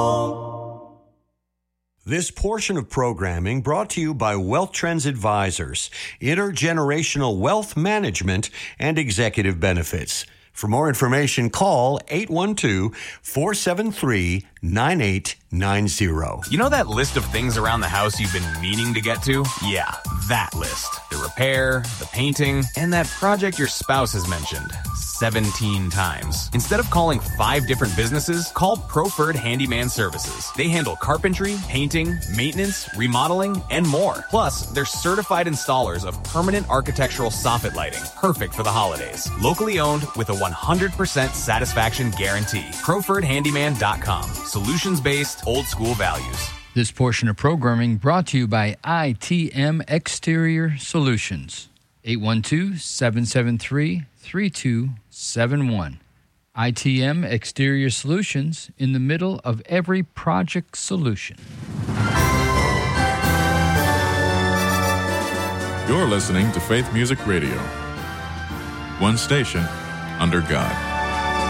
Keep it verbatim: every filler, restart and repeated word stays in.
This portion of programming brought to you by Wealth Trends Advisors, intergenerational wealth management and executive benefits. For more information, call eight one two, four seven three, nine eight nine zero. You know that list of things around the house you've been meaning to get to? Yeah, that list. The repair, the painting, and that project your spouse has mentioned seventeen times. Instead of calling five different businesses, call Proffered Handyman Services. They handle carpentry, painting, maintenance, remodeling, and more. Plus, they're certified installers of permanent architectural soffit lighting, perfect for the holidays. Locally owned with a one hundred percent satisfaction guarantee. Proffered Handyman dot com. Solutions-based, old-school values. This portion of programming brought to you by I T M Exterior Solutions. eight one two, seven seven three, three two seven one. I T M Exterior Solutions, in the middle of every project solution. You're listening to Faith Music Radio. One station under God.